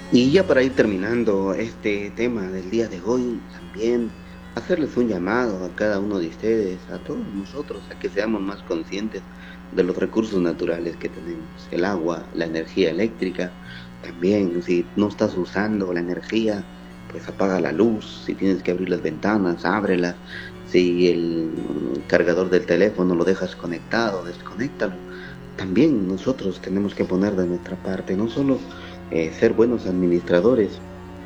Y ya para ir terminando este tema del día de hoy, también hacerles un llamado a cada uno de ustedes, a todos nosotros, a que seamos más conscientes de los recursos naturales que tenemos, el agua, la energía eléctrica. También, si no estás usando la energía, pues apaga la luz. Si tienes que abrir las ventanas, ábrelas. Si el cargador del teléfono lo dejas conectado, desconéctalo. También nosotros tenemos que poner de nuestra parte, no solo ser buenos administradores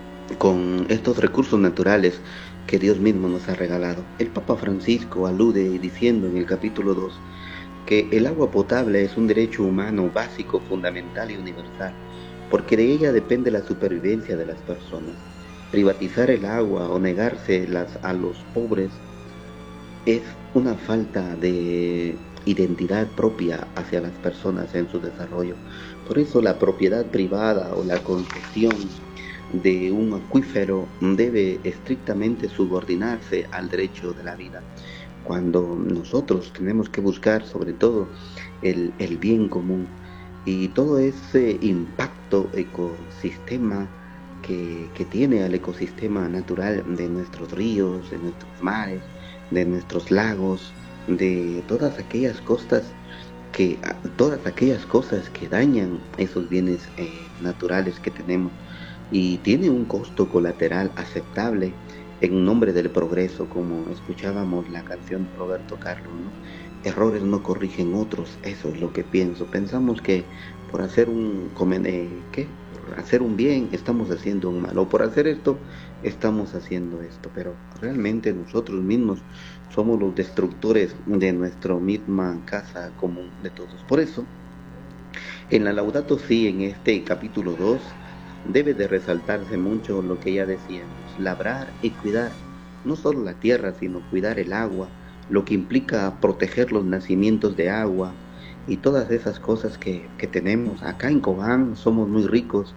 con estos recursos naturales que Dios mismo nos ha regalado. El Papa Francisco alude diciendo en el capítulo 2 que el agua potable es un derecho humano básico, fundamental y universal, porque de ella depende la supervivencia de las personas. Privatizar el agua o negárselas a los pobres es una falta de identidad propia hacia las personas en su desarrollo. Por eso la propiedad privada o la concesión de un acuífero debe estrictamente subordinarse al derecho de la vida, cuando nosotros tenemos que buscar sobre todo el bien común y todo ese impacto ecosistema que tiene al ecosistema natural de nuestros ríos, de nuestros mares, de nuestros lagos, de todas aquellas costas todas aquellas cosas que dañan esos bienes naturales que tenemos y tiene un costo colateral aceptable en nombre del progreso, como escuchábamos la canción de Roberto Carlos, ¿no? Errores no corrigen otros, eso es lo que pienso. Pensamos que por hacer ¿qué? Por hacer un bien estamos haciendo un mal, o por hacer esto estamos haciendo esto, pero realmente nosotros mismos somos los destructores de nuestra misma casa común de todos. Por eso, en la Laudato Si, en este capítulo 2 debe de resaltarse mucho lo que ya decíamos, labrar y cuidar no solo la tierra, sino cuidar el agua, lo que implica proteger los nacimientos de agua y todas esas cosas que tenemos. Acá en Cobán somos muy ricos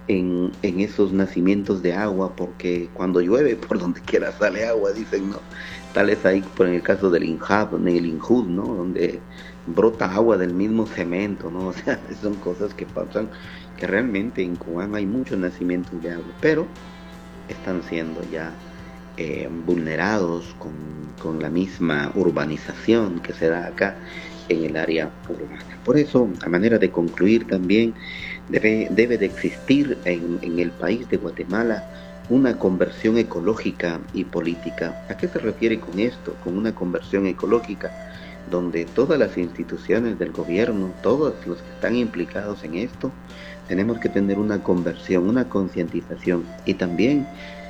en esos nacimientos de agua, porque cuando llueve por donde quiera sale agua, dicen, ¿no? Tal es ahí por en el caso del INJAP, en el INJUD, ¿no? Donde brota agua del mismo cemento, ¿no? O sea, son cosas que pasan, que realmente en Cubán hay muchos nacimientos de agua, pero están siendo ya vulnerados con la misma urbanización que se da acá en el área urbana. Por eso, a manera de concluir también, debe de existir en el país de Guatemala una conversión ecológica y política. ¿A qué se refiere con esto? Con una conversión ecológica donde todas las instituciones del gobierno, todos los que están implicados en esto, tenemos que tener una conversión, una concientización y también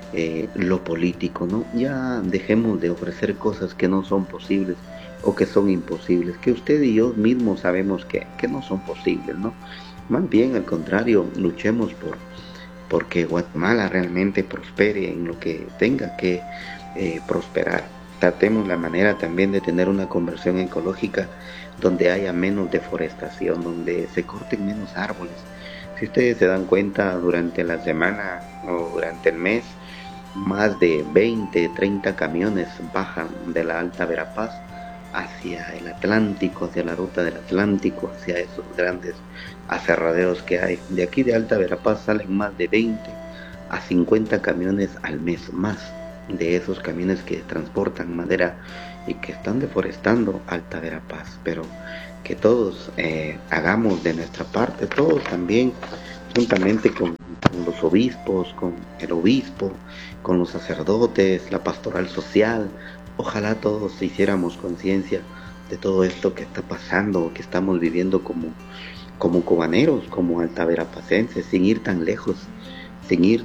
lo político, ¿no? Ya dejemos de ofrecer cosas que no son posibles o que son imposibles, que usted y yo mismos sabemos que no son posibles, ¿no? Más bien al contrario, luchemos porque Guatemala realmente prospere en lo que tenga que prosperar. Tratemos la manera también de tener una conversión ecológica donde haya menos deforestación, donde se corten menos árboles. Si ustedes se dan cuenta, durante la semana o durante el mes, más de 20, 30 camiones bajan de la Alta Verapaz hacia el Atlántico, hacia la ruta del Atlántico, hacia esos grandes aserraderos que hay. De aquí de Alta Verapaz salen más de 20 a 50 camiones al mes, más de esos camiones que transportan madera y que están deforestando Alta Verapaz. Pero que todos hagamos de nuestra parte, todos también, juntamente con los obispos, con el obispo, con los sacerdotes, la pastoral social. Ojalá todos hiciéramos conciencia de todo esto que está pasando, que estamos viviendo como cobaneros, como altaverapacenses, sin ir tan lejos, sin ir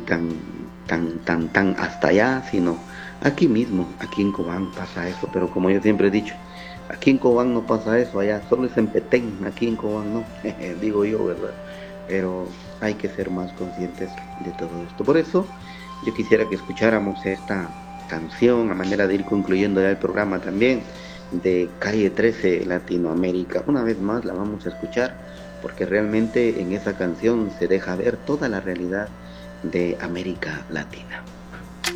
tan hasta allá, sino aquí mismo, aquí en Cobán pasa eso, pero como yo siempre he dicho, aquí en Cobán no pasa eso, allá solo es en Petén, aquí en Cobán no, digo yo, ¿verdad? Pero hay que ser más conscientes de todo esto. Por eso yo quisiera que escucháramos esta canción a manera de ir concluyendo ya el programa también de Calle 13 Latinoamérica. Una vez más la vamos a escuchar porque realmente en esa canción se deja ver toda la realidad de América Latina.